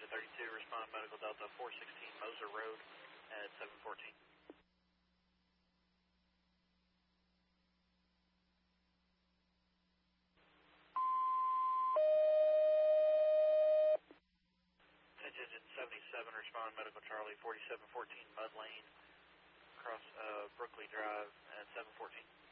32, respond Medical Delta 416 Moser Road at 714. Engine 77, respond Medical Charlie 4714 Mud Lane, across Brookley Drive at 714.